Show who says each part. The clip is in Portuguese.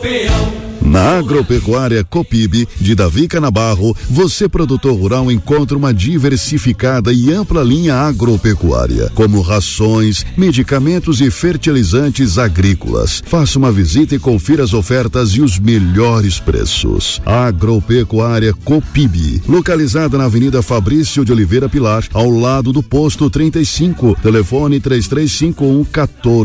Speaker 1: Peão.
Speaker 2: Na Agropecuária Copib de Davi Canabarro, você produtor rural encontra uma diversificada e ampla linha agropecuária, como rações, medicamentos e fertilizantes agrícolas. Faça uma visita e confira as ofertas e os melhores preços. Agropecuária Copib, localizada na Avenida Fabrício de Oliveira Pilar, ao lado do posto 35, telefone 3351 14